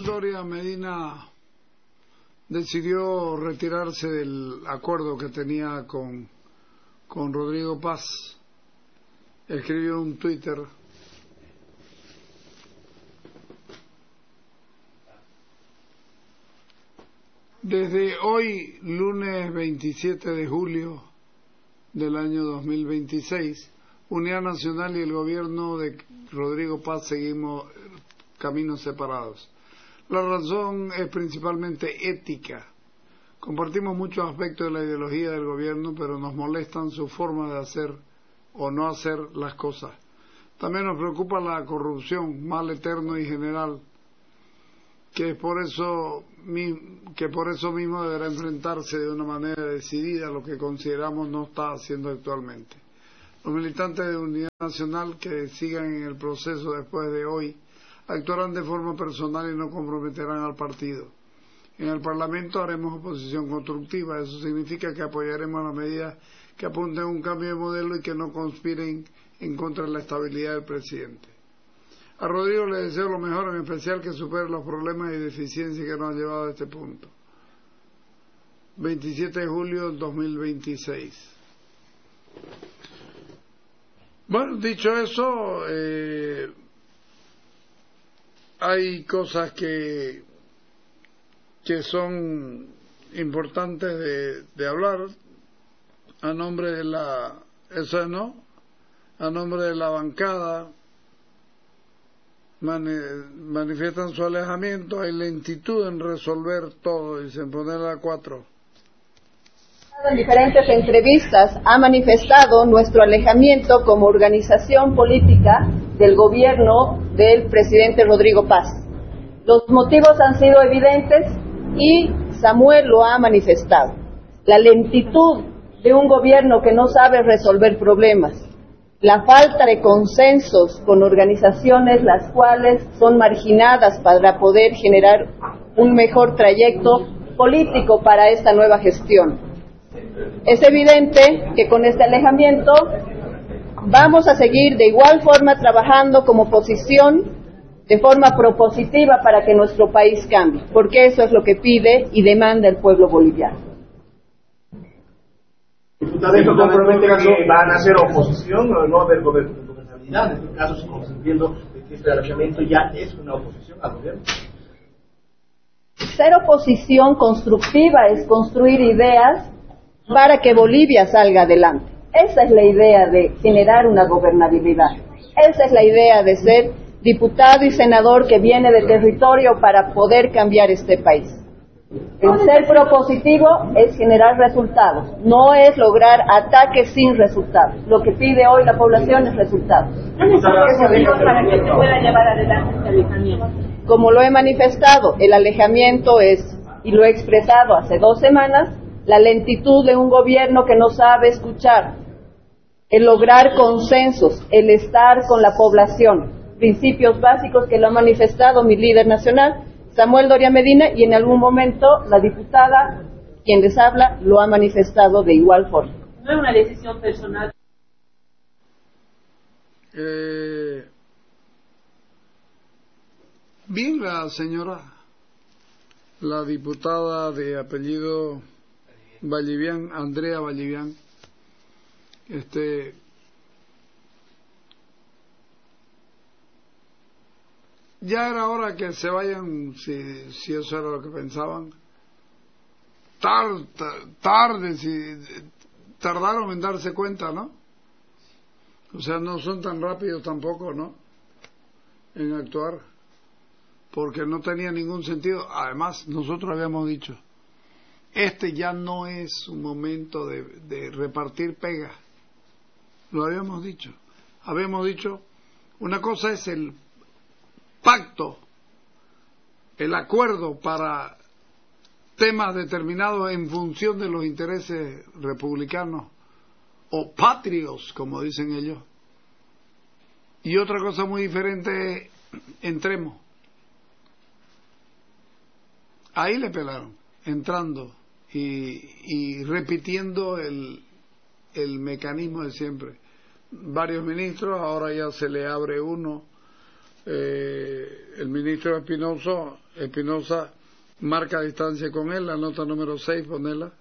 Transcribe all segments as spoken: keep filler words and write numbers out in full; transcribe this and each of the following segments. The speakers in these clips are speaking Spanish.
Samuel Doria Medina decidió retirarse del acuerdo que tenía con, con Rodrigo Paz. Escribió un Twitter: desde hoy, lunes veintisiete de julio del año dos mil veintiséis, Unidad Nacional y el gobierno de Rodrigo Paz seguimos caminos separados. La razón es principalmente ética. Compartimos muchos aspectos de la ideología del gobierno, pero nos molestan su forma de hacer o no hacer las cosas. También nos preocupa la corrupción, mal eterno y general, que por eso que por eso mismo deberá enfrentarse de una manera decidida a lo que consideramos no está haciendo actualmente. Los militantes de Unidad Nacional que sigan en el proceso después de hoy actuarán de forma personal y no comprometerán al partido. En el Parlamento haremos oposición constructiva. Eso significa que apoyaremos las medidas que apunten a un cambio de modelo y que no conspiren en contra de la estabilidad del presidente. A Rodrigo le deseo lo mejor, en especial que supere los problemas y deficiencias que nos han llevado a este punto. veintisiete de julio del dos mil veintiséis. Bueno, dicho eso, eh, hay cosas que, que son importantes de, de hablar a nombre de la, eso no, a nombre de la bancada. Manifiestan su alejamiento, hay lentitud en resolver todo, dicen ponerla a cuatro. En diferentes entrevistas ha manifestado nuestro alejamiento como organización política del gobierno del presidente Rodrigo Paz. Los motivos han sido evidentes y Samuel lo ha manifestado. La lentitud de un gobierno que no sabe resolver problemas, la falta de consensos con organizaciones las cuales son marginadas para poder generar un mejor trayecto político para esta nueva gestión. Es evidente que con este alejamiento vamos a seguir de igual forma trabajando como oposición de forma propositiva para que nuestro país cambie, porque eso es lo que pide y demanda el pueblo boliviano. ¿Esto compromete que van a hacer oposición o no del gobernabilidad? En este caso, si consintiendo que este alejamiento ya es una oposición al gobierno. Ser oposición constructiva es construir ideas para que Bolivia salga adelante. Esa es la idea de generar una gobernabilidad. Esa es la idea de ser diputado y senador que viene de territorio para poder cambiar este país. El ser propositivo es generar resultados, no es lograr ataques sin resultados. Lo que pide hoy la población es resultados. Para que se pueda llevar adelante este alejamiento. Como lo he manifestado, el alejamiento es, y lo he expresado hace dos semanas, la lentitud de un gobierno que no sabe escuchar, el lograr consensos, el estar con la población, principios básicos que lo ha manifestado mi líder nacional, Samuel Doria Medina, y en algún momento la diputada, quien les habla, lo ha manifestado de igual forma. No es una decisión personal. Eh, bien, la señora, la diputada de apellido Vallivian, Andrea Vallivian, este... ya era hora que se vayan, si, si eso era lo que pensaban. Tarde, tarde, si tardaron en darse cuenta, ¿no? O sea, no son tan rápidos tampoco, ¿no? En actuar, porque no tenía ningún sentido. Además, nosotros habíamos dicho, este ya no es un momento de, de repartir pegas. Lo habíamos dicho. Habíamos dicho, una cosa es el pacto, el acuerdo para temas determinados en función de los intereses republicanos o patrios, como dicen ellos, y otra cosa muy diferente es entremos. Ahí le pelaron, entrando y, y repitiendo el, el mecanismo de siempre. Varios ministros, ahora ya se le abre uno eh, el ministro Espinosa, Espinosa marca distancia con él, la nota número seis, ponela.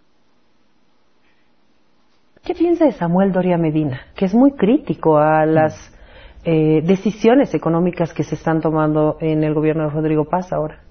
¿Qué piensa de Samuel Doria Medina, que es muy crítico a las eh, decisiones económicas que se están tomando en el gobierno de Rodrigo Paz ahora?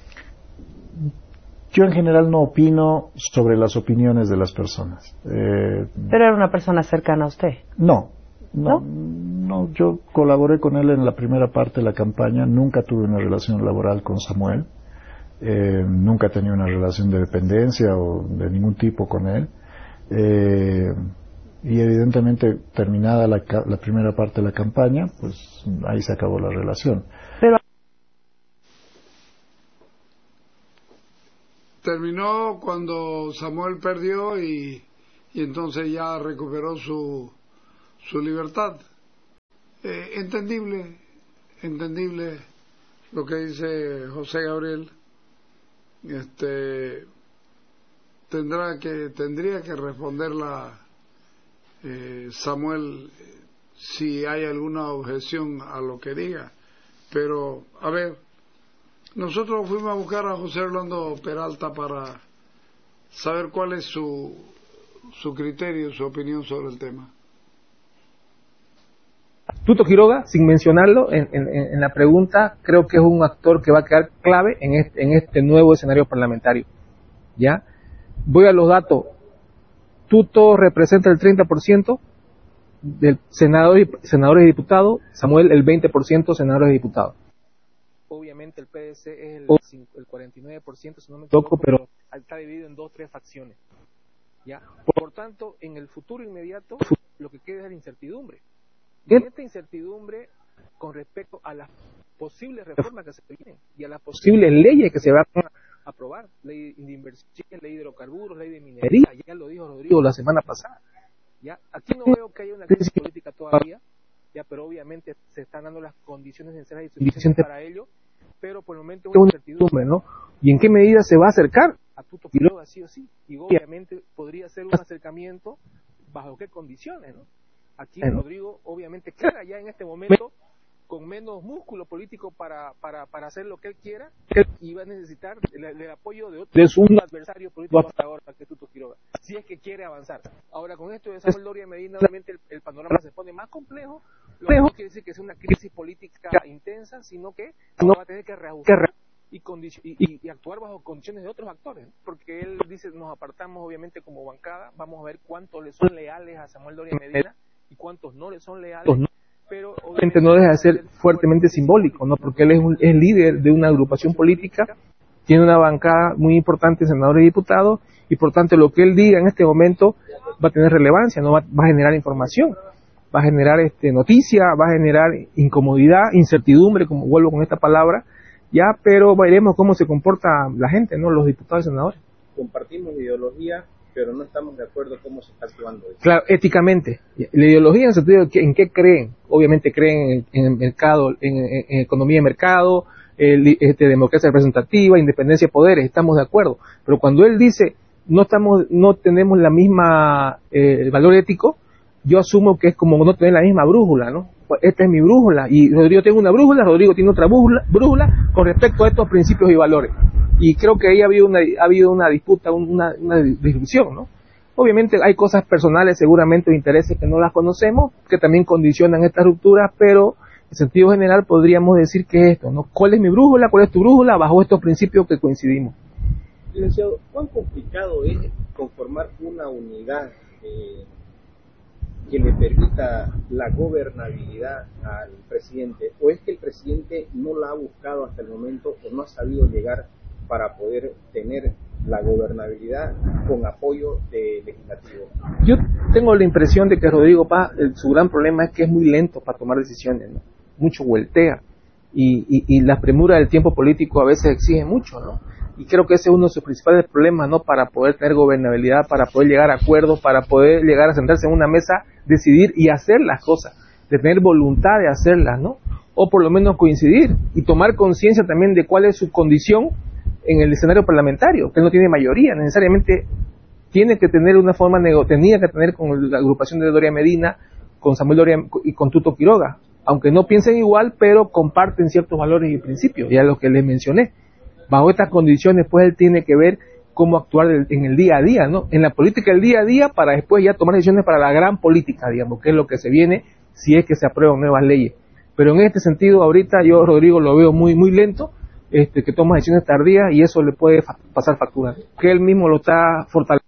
Yo en general no opino sobre las opiniones de las personas. Eh, Pero era una persona cercana a usted. No, no, ¿No? no, yo colaboré con él en la primera parte de la campaña, nunca tuve una relación laboral con Samuel, eh, nunca tenía una relación de dependencia o de ningún tipo con él, eh, y evidentemente terminada la, la primera parte de la campaña, pues ahí se acabó la relación. Pero terminó cuando Samuel perdió y, y entonces ya recuperó su su libertad. Eh, entendible, entendible lo que dice José Gabriel. Este tendrá que tendría que responderla eh, Samuel si hay alguna objeción a lo que diga. Pero a ver, nosotros fuimos a buscar a José Orlando Peralta para saber cuál es su su criterio, su opinión sobre el tema. Tuto Quiroga, sin mencionarlo en, en, en la pregunta, creo que es un actor que va a quedar clave en este, en este nuevo escenario parlamentario. ¿Ya? Voy a los datos. Tuto representa el treinta por ciento del senador y, senadores y diputados, Samuel el veinte por ciento senadores y diputados. Obviamente el P D C es el, el cuarenta y nueve por ciento, si no me equivoco, pero está dividido en dos o tres facciones. ¿Ya? Por tanto, en el futuro inmediato, lo que queda es la incertidumbre. Y en esta incertidumbre, con respecto a las posibles reformas que se vienen y a las posibles leyes que se van a aprobar, ley de inversión, ley de hidrocarburos, ley de minería, ya lo dijo Rodrigo la semana pasada. Ya, aquí no veo que haya una crisis política todavía, ya, pero obviamente se están dando las condiciones necesarias y suficientes para ello, pero por el momento es una incertidumbre, ¿no? ¿Y en qué medida se va a acercar a Tuto Quiroga, sí o sí? Y obviamente podría ser un acercamiento, ¿bajo qué condiciones, no? Aquí Rodrigo obviamente queda ya en este momento con menos músculo político para, para, para hacer lo que él quiera y va a necesitar el, el apoyo de otro de su adversario político hasta ahora, que es Tuto Quiroga, si es que quiere avanzar. Ahora con esto de Samuel Doria Medina, obviamente el, el panorama se pone más complejo, lo que no quiere decir que sea una crisis política intensa, sino que no va a tener que reajustar y, y, y actuar bajo condiciones de otros actores, porque él dice, nos apartamos obviamente como bancada, vamos a ver cuántos le son leales a Samuel Doria Medina y cuántos no le son leales, pero obviamente no deja de ser fuertemente simbólico, ¿no? Porque él es, un, es líder de una agrupación política, tiene una bancada muy importante de senadores y diputados, y por tanto lo que él diga en este momento va a tener relevancia, no va, va a generar información, va a generar este noticia, va a generar incomodidad, incertidumbre, como vuelvo con esta palabra, ya, pero veremos cómo se comporta la gente, ¿no? Los diputados y senadores. Compartimos ideología, pero no estamos de acuerdo cómo se está actuando eso. Claro, éticamente. La ideología en el sentido de que, en qué creen. Obviamente creen en, en el mercado, en, en, en economía de mercado, el, este, democracia representativa, independencia de poderes, estamos de acuerdo. Pero cuando él dice no estamos, no tenemos la misma eh, valor ético, yo asumo que es como no tener la misma brújula, ¿no? Pues esta es mi brújula y Rodrigo tiene una brújula, Rodrigo tiene otra brújula, brújula con respecto a estos principios y valores. Y creo que ahí ha habido una, ha habido una disputa, una, una discusión, ¿no? Obviamente hay cosas personales, seguramente, o intereses que no las conocemos, que también condicionan estas rupturas, pero en sentido general podríamos decir que es esto, ¿no? ¿Cuál es mi brújula? ¿Cuál es tu brújula? Bajo estos principios que coincidimos. Licenciado, ¿cuán complicado es conformar una unidad eh, que le permita la gobernabilidad al presidente? ¿O es que el presidente no la ha buscado hasta el momento o no ha sabido llegar para poder tener la gobernabilidad con apoyo de legislativo? Yo tengo la impresión de que Rodrigo Paz, el, su gran problema es que es muy lento para tomar decisiones, ¿no? Mucho vueltea, y, y, y la premura del tiempo político a veces exige mucho, ¿no? Y creo que ese es uno de sus principales problemas, ¿no? Para poder tener gobernabilidad, para poder llegar a acuerdos, para poder llegar a sentarse en una mesa, decidir y hacer las cosas, de tener voluntad de hacerlas, ¿no? O por lo menos coincidir y tomar conciencia también de cuál es su condición en el escenario parlamentario, que no tiene mayoría, necesariamente tiene que tener una forma, nego tenía que tener con la agrupación de Doria Medina, con Samuel Doria y con Tuto Quiroga. aunque no piensen igual, pero comparten ciertos valores y principios, ya lo que les mencioné. Bajo estas condiciones, pues él tiene que ver cómo actuar en el día a día, ¿no? En la política del día a día, para después ya tomar decisiones para la gran política, digamos, que es lo que se viene si es que se aprueban nuevas leyes. Pero en este sentido, ahorita yo, Rodrigo, lo veo muy muy lento, este, que toma decisiones tardías y eso le puede fa- pasar factura, que él mismo lo está fortaleciendo.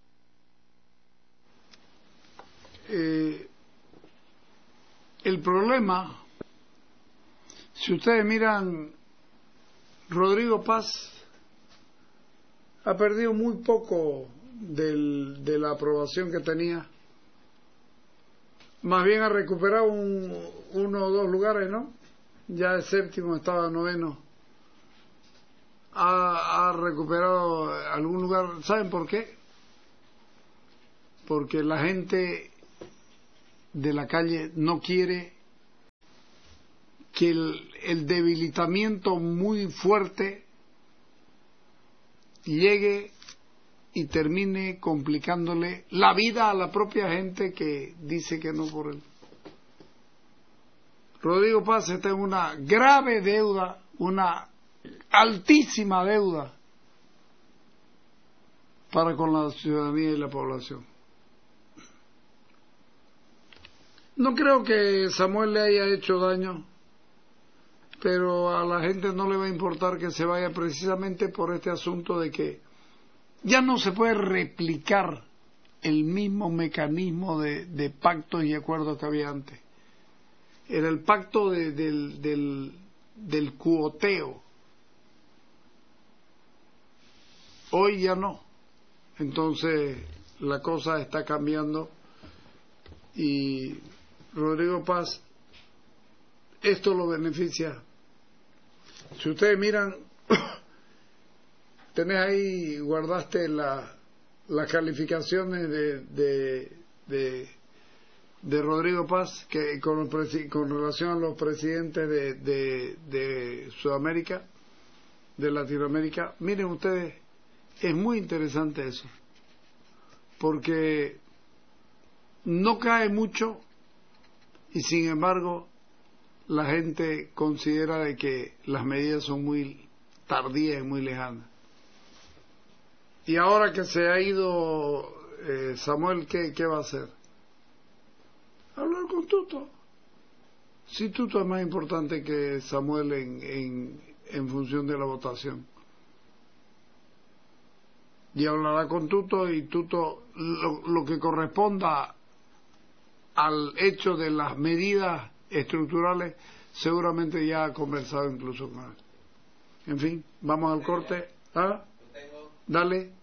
Eh, el problema, si ustedes miran, Rodrigo Paz ha perdido muy poco del, de la aprobación que tenía. Más bien ha recuperado un, uno o dos lugares, ¿no? Ya el séptimo, estaba noveno. Ha, ha recuperado algún lugar. ¿Saben por qué? Porque la gente de la calle no quiere que el, el debilitamiento muy fuerte llegue y termine complicándole la vida a la propia gente que dice que no por él. Rodrigo Paz está en una grave deuda, una altísima deuda para con la ciudadanía y la población. No creo que Samuel le haya hecho daño, pero a la gente no le va a importar que se vaya precisamente por este asunto de que ya no se puede replicar el mismo mecanismo de, de pactos y acuerdos que había antes. Era el pacto de, del, del, del cuoteo. Hoy ya no. Entonces la cosa está cambiando y Rodrigo Paz, esto lo beneficia. Si ustedes miran, tenés ahí, guardaste la, las calificaciones de, de, de, de Rodrigo Paz que con, los, con relación a los presidentes de, de, de Sudamérica, de Latinoamérica. Miren ustedes, es muy interesante eso, porque no cae mucho y sin embargo la gente considera de que las medidas son muy tardías y muy lejanas. Y ahora que se ha ido eh, Samuel, ¿qué, ¿qué va a hacer? Hablar con Tuto. Sí, Tuto es más importante que Samuel en, en, en función de la votación. Y hablará con Tuto y Tuto, lo, lo que corresponda al hecho de las medidas estructurales, seguramente ya ha conversado incluso con él. En fin, vamos al corte. ¿Ah? Dale.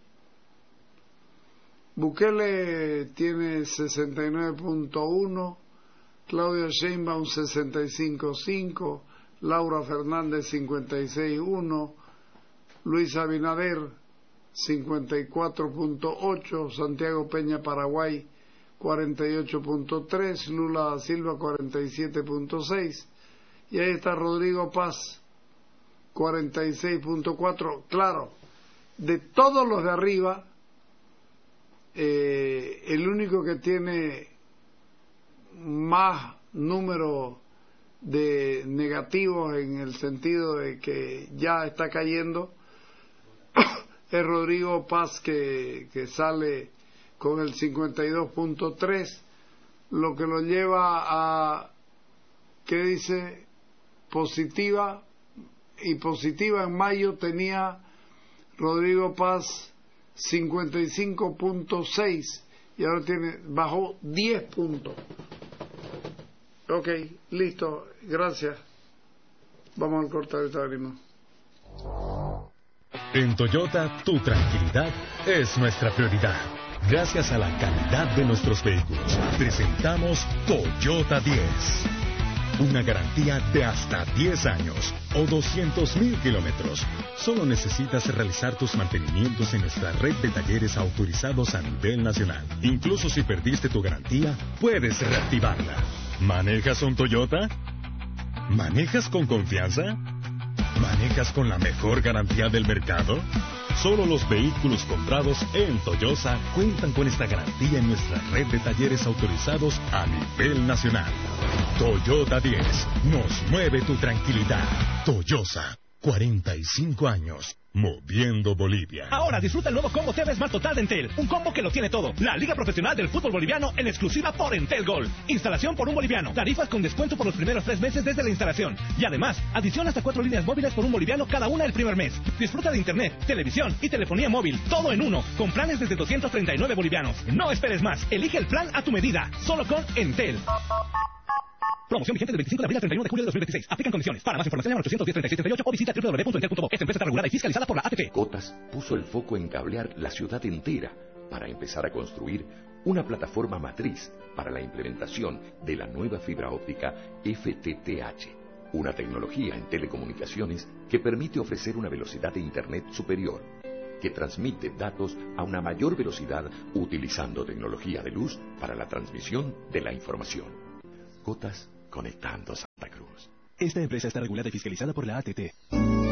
Bukele tiene sesenta y nueve punto uno, Claudia Sheinbaum sesenta y cinco punto cinco, Laura Fernández cincuenta y seis punto uno, Luis Abinader cincuenta y cuatro punto ocho, Santiago Peña Paraguay cuarenta y ocho punto tres, Lula da Silva cuarenta y siete punto seis, y ahí está Rodrigo Paz cuarenta y seis punto cuatro. Claro, de todos los de arriba, eh, el único que tiene más número de negativos en el sentido de que ya está cayendo es Rodrigo Paz, que, que sale con el cincuenta y dos punto tres, lo que lo lleva a, ¿qué dice? Positiva, y positiva en mayo tenía Rodrigo Paz cincuenta y cinco punto seis y ahora tiene, bajó diez puntos. Ok, listo, gracias. Vamos al corte, ahorita venimos. En Toyota, tu tranquilidad es nuestra prioridad. Gracias a la calidad de nuestros vehículos, presentamos Toyota diez. Una garantía de hasta diez años o doscientos mil kilómetros. Solo necesitas realizar tus mantenimientos en nuestra red de talleres autorizados a nivel nacional. Incluso si perdiste tu garantía, puedes reactivarla. ¿Manejas un Toyota? ¿Manejas con confianza? ¿Manejas con la mejor garantía del mercado? Solo los vehículos comprados en Toyosa cuentan con esta garantía en nuestra red de talleres autorizados a nivel nacional. Toyota diez, nos mueve tu tranquilidad. Toyosa, cuarenta y cinco años, moviendo Bolivia. Ahora disfruta el nuevo combo T V Smart Total de Entel. Un combo que lo tiene todo. La Liga Profesional del Fútbol Boliviano en exclusiva por Entel Gold. Instalación por un boliviano. Tarifas con descuento por los primeros tres meses desde la instalación. Y además, adición hasta cuatro líneas móviles por un boliviano cada una el primer mes. Disfruta de internet, televisión y telefonía móvil. Todo en uno. Con planes desde doscientos treinta y nueve bolivianos. No esperes más. Elige el plan a tu medida. Solo con Entel. Promoción vigente del veinticinco de abril al treinta y uno de julio de dos mil veintiséis. Aplican condiciones. Para más información llama al ochocientos diez, treinta y seis, treinta y ocho o visita doble u doble u doble u punto entel punto co. Esta empresa está regulada y fiscalizada por la A T P. Cotas puso el foco en cablear la ciudad entera para empezar a construir una plataforma matriz para la implementación de la nueva fibra óptica F T T H, una tecnología en telecomunicaciones que permite ofrecer una velocidad de Internet superior, que transmite datos a una mayor velocidad utilizando tecnología de luz para la transmisión de la información. Cotas, conectando Santa Cruz. Esta empresa está regulada y fiscalizada por la A T T.